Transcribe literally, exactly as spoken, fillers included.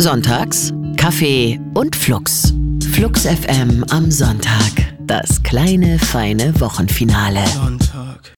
Sonntags Kaffee und Flux. Flux F M am Sonntag. Das kleine, feine Wochenfinale. Sonntag.